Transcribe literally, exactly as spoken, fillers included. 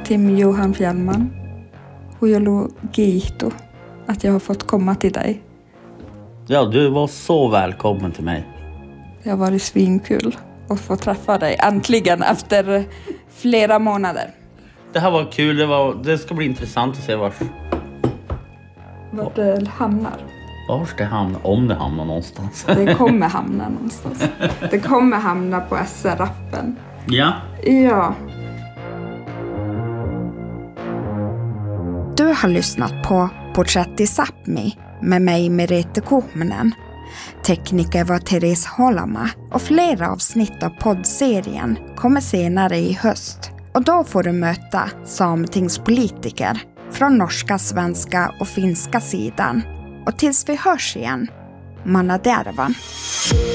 Tim Johan Fjällman. Huilu Kiihtu att jag har fått komma till dig. Ja, du var så välkommen till mig. Det har varit svinkul att få träffa dig äntligen efter flera månader. Det här var kul, det, var, det ska bli intressant att se vart, vart det hamnar. Vart det hamnar, om det hamnar någonstans. Det kommer hamna någonstans. Det kommer hamna på S R-appen. Ja. Ja. Du har lyssnat på Porträtt i Sápmi med mig Merete Kuhmenen. Tekniker var Therese Holama och flera avsnitt av poddserien kommer senare i höst. Och då får du möta sametingspolitiker från norska, svenska och finska sidan. Och tills vi hörs igen, Manna Dervan.